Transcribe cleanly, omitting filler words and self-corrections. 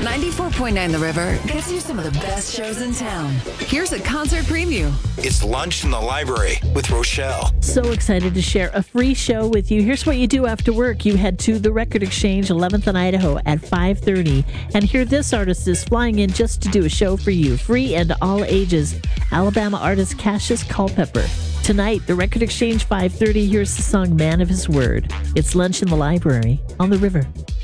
94.9 The River gets you some of the best shows in town. Here's a concert preview. It's Lunch in the Library with Rochelle. So excited to share a free show with you. Here's what you do after work. You head to the Record Exchange, 11th and Idaho at 5:30. And here this artist is flying in just to do a show for you. Free and all ages. Alabama artist Cassius Culpepper. Tonight, the Record Exchange, 5:30. Here's the song Man of His Word. It's Lunch in the Library on the River.